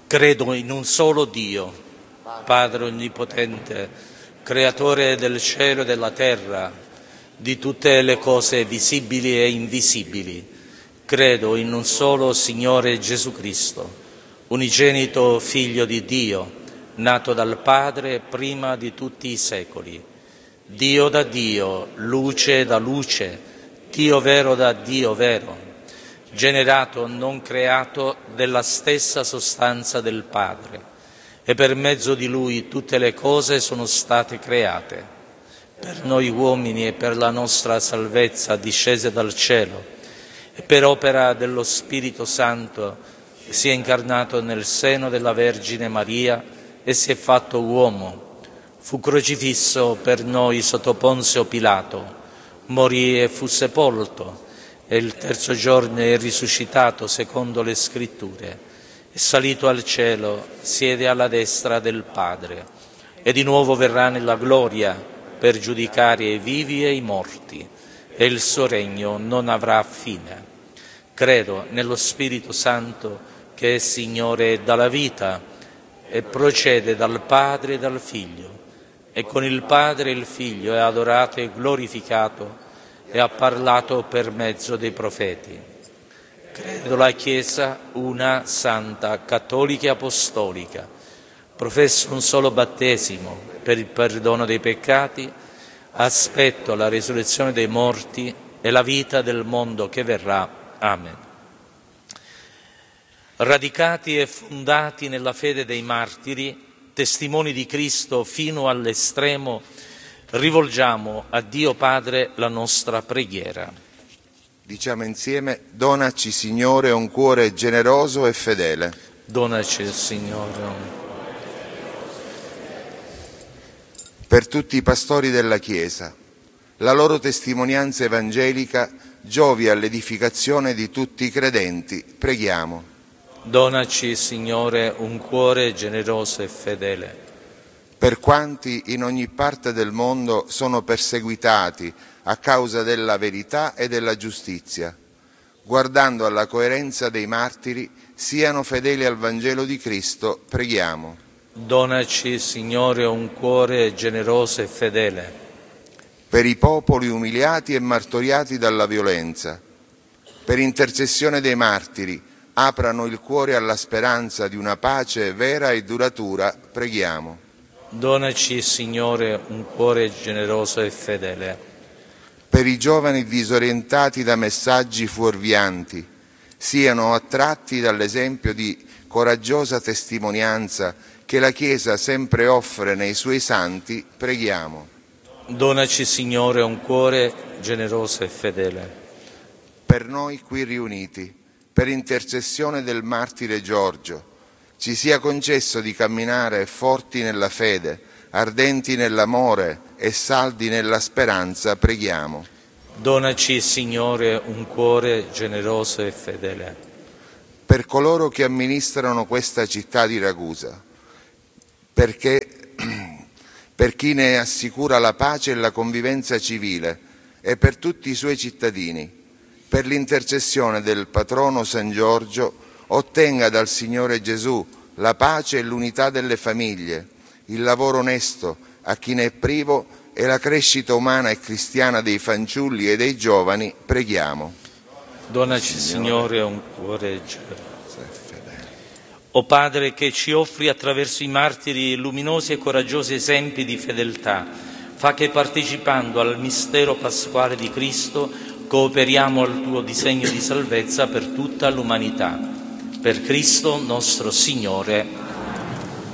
Credo in un solo Dio, Padre Onnipotente, Creatore del cielo e della terra, di tutte le cose visibili e invisibili. Credo in un solo Signore Gesù Cristo, unigenito Figlio di Dio, nato dal Padre prima di tutti i secoli. Dio da Dio, luce da luce, Dio vero da Dio vero, generato, non creato, della stessa sostanza del Padre, e per mezzo di Lui tutte le cose sono state create. Per noi uomini e per la nostra salvezza discese dal cielo, e per opera dello Spirito Santo si è incarnato nel seno della Vergine Maria e si è fatto uomo. Fu crocifisso per noi sotto Ponzio Pilato, morì e fu sepolto, e il terzo giorno è risuscitato secondo le Scritture, è salito al cielo, siede alla destra del Padre, e di nuovo verrà nella gloria per giudicare i vivi e i morti, e il suo regno non avrà fine. Credo nello Spirito Santo, che è Signore dalla vita e procede dal Padre e dal Figlio, e con il Padre e il Figlio è adorato e glorificato, e ha parlato per mezzo dei profeti. Credo la Chiesa una, santa, cattolica e apostolica. Professo un solo battesimo per il perdono dei peccati. Aspetto la risurrezione dei morti e la vita del mondo che verrà. Amen. Radicati e fondati nella fede dei martiri, testimoni di Cristo fino all'estremo, rivolgiamo a Dio Padre la nostra preghiera. Diciamo insieme: donaci, Signore, un cuore generoso e fedele. Donaci, Signore. Per tutti i pastori della Chiesa, la loro testimonianza evangelica giovi all'edificazione di tutti i credenti. Preghiamo. Donaci, Signore, un cuore generoso e fedele. Per quanti in ogni parte del mondo sono perseguitati a causa della verità e della giustizia, guardando alla coerenza dei martiri, siano fedeli al Vangelo di Cristo, preghiamo. Donaci, Signore, un cuore generoso e fedele. Per i popoli umiliati e martoriati dalla violenza, per intercessione dei martiri, aprano il cuore alla speranza di una pace vera e duratura, preghiamo. Donaci, Signore, un cuore generoso e fedele. Per i giovani disorientati da messaggi fuorvianti, siano attratti dall'esempio di coraggiosa testimonianza che la Chiesa sempre offre nei suoi santi, preghiamo. Donaci, Signore, un cuore generoso e fedele. Per noi qui riuniti, per intercessione del martire Giorgio, ci sia concesso di camminare forti nella fede, ardenti nell'amore e saldi nella speranza, preghiamo. Donaci, Signore, un cuore generoso e fedele. Per coloro che amministrano questa città di Ragusa, per chi ne assicura la pace e la convivenza civile, e per tutti i suoi cittadini, per l'intercessione del patrono San Giorgio, ottenga dal Signore Gesù la pace e l'unità delle famiglie, il lavoro onesto a chi ne è privo e la crescita umana e cristiana dei fanciulli e dei giovani, preghiamo. Donaci, Signore, un cuore generoso e fedele. O Padre, che ci offri attraverso i martiri luminosi e coraggiosi esempi di fedeltà, fa che partecipando al mistero pasquale di Cristo cooperiamo al tuo disegno di salvezza per tutta l'umanità. Per Cristo nostro Signore.